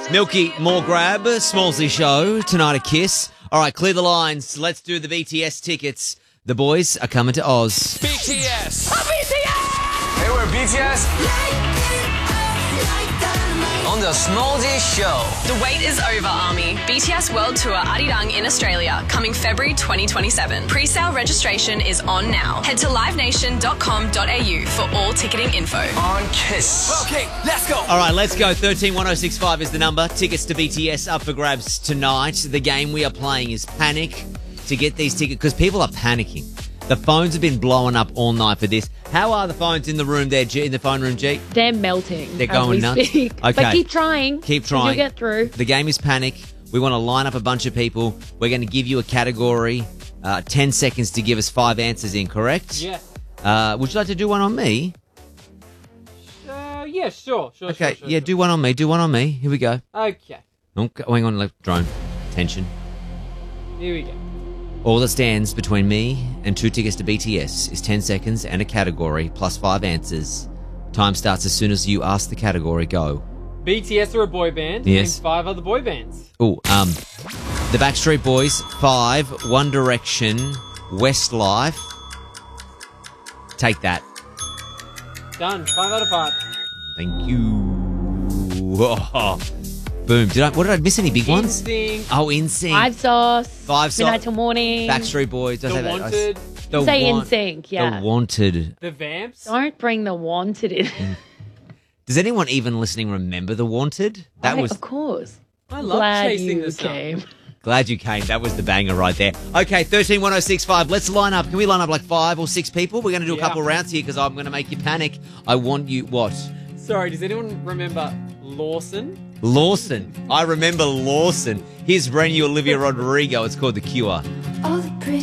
Milky, more grab, Smallsy show, tonight a Kiss. All right, clear the lines. Let's do the BTS tickets. The boys are coming to Oz. BTS! Hey, we're BTS. On the Smallsy Show. The wait is over, Army. BTS World Tour Arirang in Australia, coming February 2027. Pre-sale registration is on now. Head to livenation.com.au for all ticketing info. On Kiss. Okay, let's go. All right, let's go. 131065 is the number. Tickets to BTS up for grabs tonight. The game we are playing is Panic to get these tickets because people are panicking. The phones have been blowing up all night for this. How are the phones in the room there, G, in the phone room, G? They're melting. They're going nuts. Speak. Okay. But keep trying. Keep trying. You'll get through. The game is Panic. We want to line up a bunch of people. We're going to give you a category. 10 seconds to give us 5 answers in, correct? Yeah. Would you like to do one on me? Yeah, sure. Okay, Sure. do one on me. Do one on me. Here we go. Okay, Okay, hang on, like drone. Tension. here we go. All that stands between me and 2 tickets to BTS is 10 seconds and a category plus 5 answers. Time starts as soon as you ask the category. Go. BTS are a boy band. Yes. Name 5 other boy bands. Oh, the Backstreet Boys, 5, One Direction, Westlife. Take that. Done. 5 out of 5. Thank you. Oh, boom. What did I miss? Any big ones? NSYNC. Oh, NSYNC. 5 Sauce. 5 Sauce. Midnight Till Morning. Backstreet Boys. Did I The say that? Wanted. The Say Want- NSYNC, yeah. The Wanted. The Vamps. Don't bring the wanted in. Does anyone even listening remember The Wanted? That was Of course. I love Glad chasing you the sun. came. glad you came. That was the banger right there. Okay, 131065. Let's line up. Can we line up like 5 or 6 people? We're going to do a Yeah. couple rounds here because I'm going to make you panic. I want you what? Sorry, does anyone remember Lawson? Lawson. I remember Lawson. Here's brand new Olivia Rodrigo. It's called The Cure.